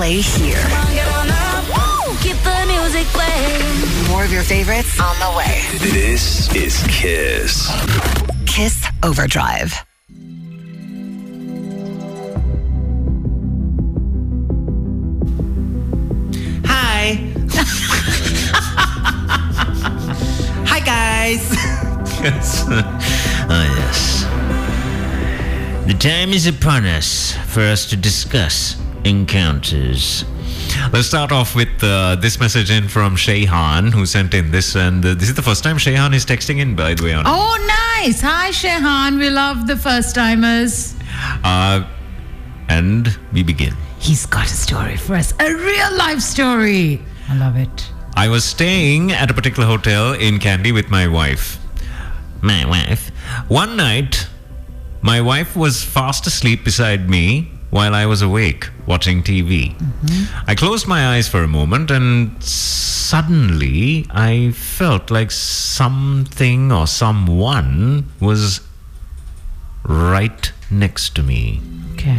play here. Come on, get on up. Woo! Keep the music playing. More of your favorites on the way. This is Kiss. Kiss Overdrive. Hi. Hi, guys. Yes. Oh, yes. The time is upon us for us to discuss encounters. Let's start off with this message in from Shayhan, who sent in this. And this is the first time Shayhan is texting in, by the way. Oh, nice. Hi, Shayhan. We love the first-timers. And we begin. He's got a story for us. A real-life story. I love it. I was staying at a particular hotel in Kandy with my wife. My wife? One night, my wife was fast asleep beside me while I was awake, watching TV. I closed my eyes for a moment and suddenly I felt like something or someone was right next to me. Okay.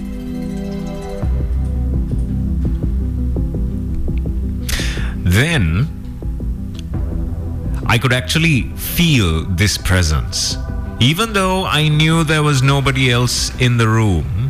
Then I could actually feel this presence. Even though I knew there was nobody else in the room.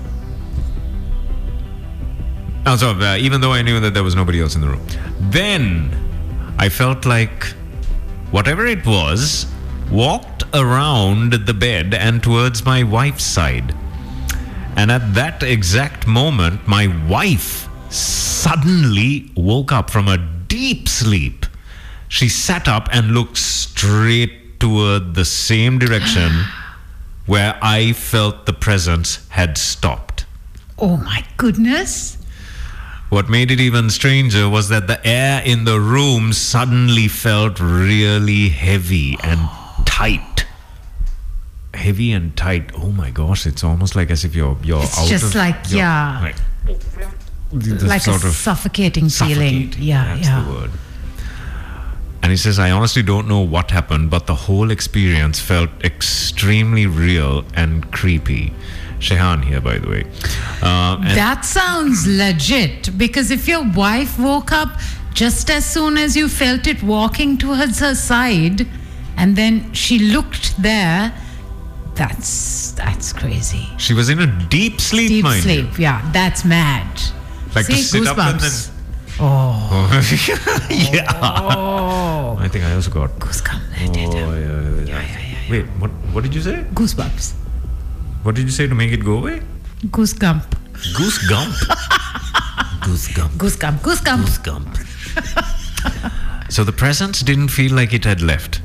Even though I knew that there was nobody else in the room. Then I felt like whatever it was walked around the bed and towards my wife's side. And at that exact moment, my wife suddenly woke up from a deep sleep. She sat up and looked straight toward the same direction where I felt the presence had stopped. Oh, my goodness. What made it even stranger was that the air in the room suddenly felt really heavy and tight. Heavy and tight. Oh my gosh, it's almost like as if you're It's out just of... like, yeah. Like a suffocating feeling. Yeah, That's yeah. the word. And he says, I honestly don't know what happened, but the whole experience felt extremely real and creepy. Shehan here, by the way. That sounds legit, because if your wife woke up just as soon as you felt it walking towards her side, and then she looked there, that's crazy. She was in a deep sleep, Deep mind you. sleep, yeah, that's mad. Like See, to sit up and then... goosebumps. Oh. Yeah. Oh. I think I also got... Goosebumps. Yeah. Wait, what did you say? Goosebumps. What did you say to make it go away? Goosegump. Goose gump. Goose gump. Goosegump. Goosegump. Goose gump. So the presence didn't feel like it had left.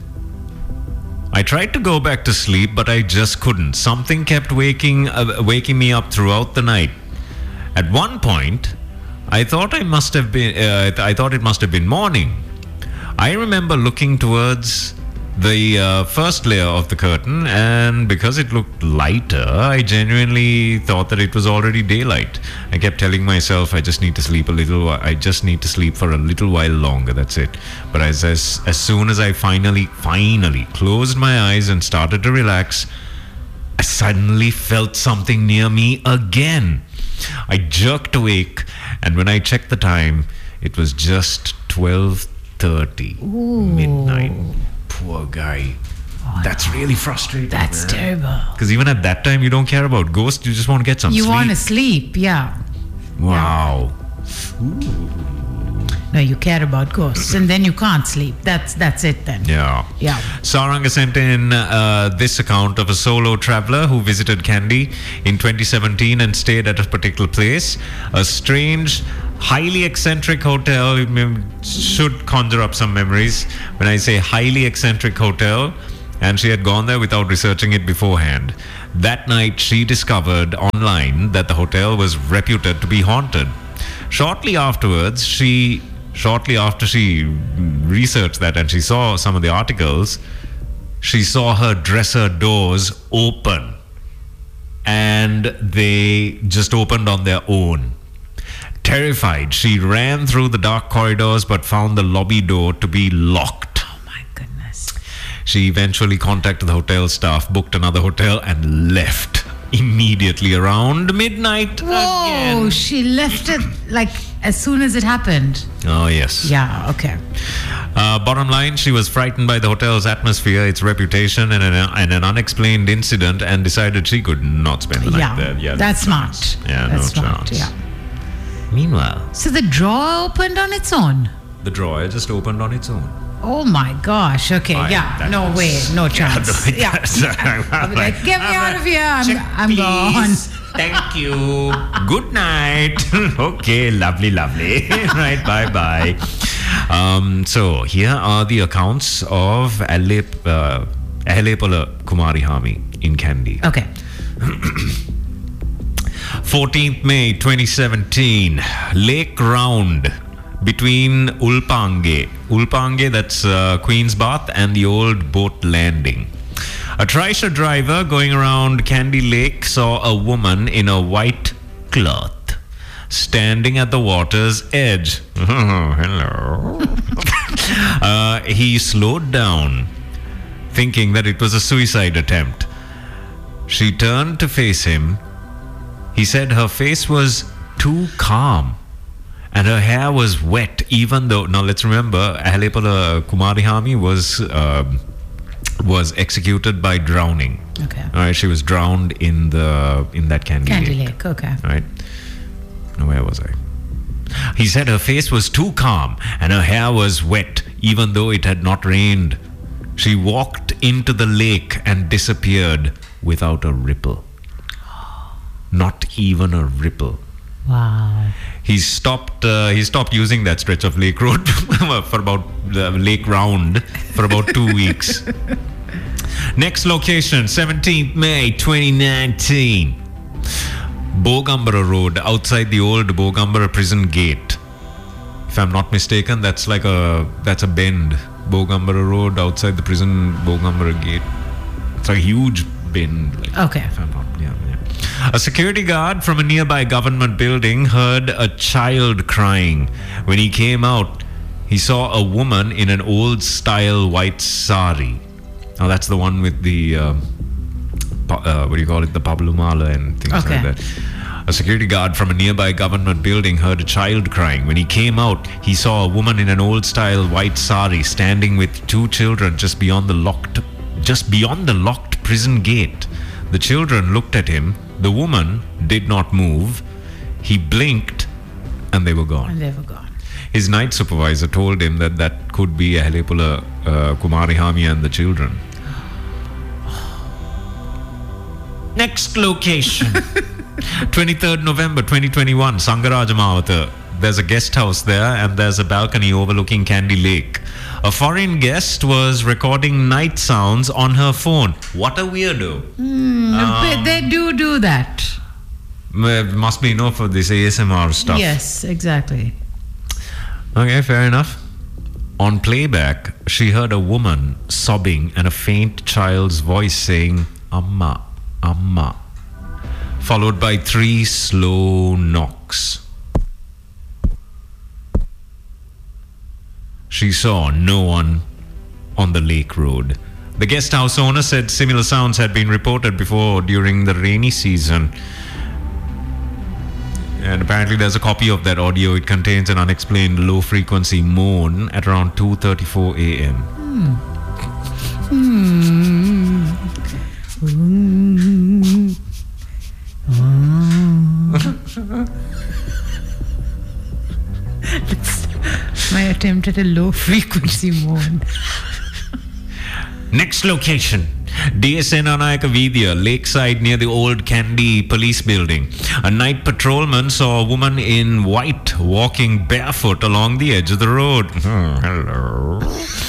I tried to go back to sleep, but I just couldn't. Something kept waking me up throughout the night. At one point, I thought it must have been morning. I remember looking towards the first layer of the curtain, and because it looked lighter, I genuinely thought that it was already daylight. I kept telling myself, I just need to sleep a little. I just need to sleep for a little while longer. That's it. But as soon as I finally closed my eyes and started to relax, I suddenly felt something near me again. I jerked awake, and when I checked the time, it was just 12:30 midnight. Poor guy. That's really frustrating. That's terrible. Because even at that time, you don't care about ghosts. You just want to get some sleep. You want to sleep, yeah. Wow. No, you care about ghosts, and then you can't sleep. That's it then. Yeah. Yeah. Saranga sent in this account of a solo traveler who visited Kandy in 2017 and stayed at a particular place. A strange, highly eccentric hotel. It should conjure up some memories when I say highly eccentric hotel, and she had gone there without researching it beforehand. That night, she discovered online that the hotel was reputed to be haunted. Shortly after she researched that and she saw some of the articles, she saw her dresser doors open, and they just opened on their own. Terrified, she ran through the dark corridors but found the lobby door to be locked. Oh my goodness. She eventually contacted the hotel staff, booked another hotel, and left. immediately around midnight Whoa, again. she left it like as soon as it happened. Oh, yes. Yeah, okay. Bottom line, she was frightened by the hotel's atmosphere, its reputation, and an unexplained incident, and decided she could not spend the night there. Yeah, that's no smart. chance. Yeah, That's no smart, chance. yeah. Meanwhile, So the drawer opened on its own. the drawer just opened on its own. Oh my gosh. Okay, That no was- way, no chance. Yeah, I'll be like, get me out of here. I'm gone. Thank you. Good night. Okay, lovely. Right, bye. So here are the accounts of Ahlepola Kumari Hami in Kandy. Okay. 14th May 2017, Lake Round between Ulpange, that's Queen's Bath, and the old boat landing. A Trisha driver going around Kandy Lake saw a woman in a white cloth standing at the water's edge. Oh, hello. He slowed down, thinking that it was a suicide attempt. She turned to face him. He said her face was too calm and her hair was wet, even though, now let's remember, Ahlepola Kumari Hami was executed by drowning. Okay. All right, she was drowned in that Kandy Lake. Okay. All right. Now, where was I? He said her face was too calm and her hair was wet, even though it had not rained. She walked into the lake and disappeared without a ripple. Not even a ripple. Wow. He stopped using that stretch of Lake Road for about Lake Round for about 2 weeks. Next location, 17th May 2019. Bogambara Road, outside the old Bogambara prison gate. If I'm not mistaken, that's a bend. Bogambara Road, outside the prison Bogambara gate. It's a huge bend. Okay. If I'm not, yeah. A security guard from a nearby government building heard a child crying. When he came out, he saw a woman in an old-style white sari. Now that's the one with the the pablumala and things like that. A security guard from a nearby government building heard a child crying. When he came out, he saw a woman in an old-style white sari standing with two children just beyond the locked prison gate. The children looked at him. The woman did not move. He blinked, and they were gone. His night supervisor told him that could be Ahlepola Kumari Hami and the children. Next location. 23rd November 2021, Sangaraja Mawata. There's a guest house there and there's a balcony overlooking Kandy Lake. A foreign guest was recording night sounds on her phone. What a weirdo. They do that. Must be enough for this ASMR stuff. Yes, exactly. Okay, fair enough. On playback, she heard a woman sobbing and a faint child's voice saying, Amma, Amma, followed by 3 slow knocks. She saw no one on the lake road. The guest house owner said similar sounds had been reported before during the rainy season. And apparently there's a copy of that audio. It contains an unexplained low-frequency moan at around 2:34 a.m. My attempt at a low-frequency moan. Next location, DSN Anayaka Vidya, lakeside near the old Kandy police building. A night patrolman saw a woman in white walking barefoot along the edge of the road. Oh, hello.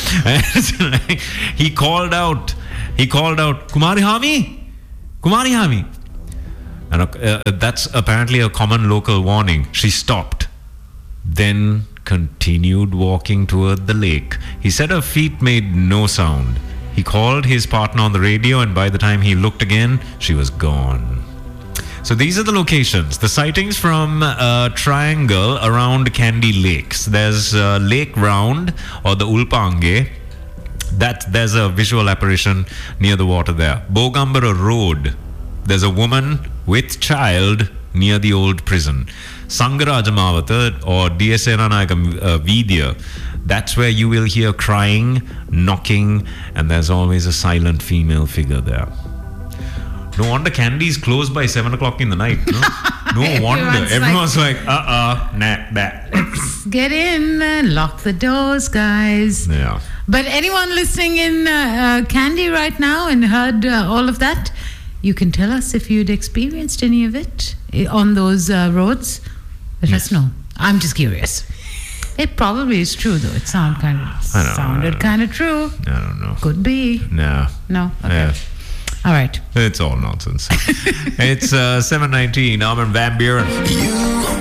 He called out, Kumari Hami? Kumari Hami? And that's apparently a common local warning. She stopped, then continued walking toward the lake. He said her feet made no sound. He called his partner on the radio, and by the time he looked again, she was gone. So these are the locations. The sightings from a triangle around Kandy Lakes. There's Lake Round, or the Ulpange. There's a visual apparition near the water there. Bogambara Road. there's a woman with child near the old prison. Sangarajamavata or DSNanayaka Vidya, that's where you will hear crying, knocking, and there's always a silent female figure there. No wonder Candy's closed by 7 o'clock in the night. No wonder. Everyone's like, nah. Let's get in and lock the doors, guys. Yeah. But anyone listening in Candy right now and heard all of that, you can tell us if you'd experienced any of it on those roads. Let us know. I'm just curious. It probably is true, though. It sounded kind of true. I don't know. Could be. No. No? Okay. Yeah. All right. It's all nonsense. It's 7:19. Armin van Buuren.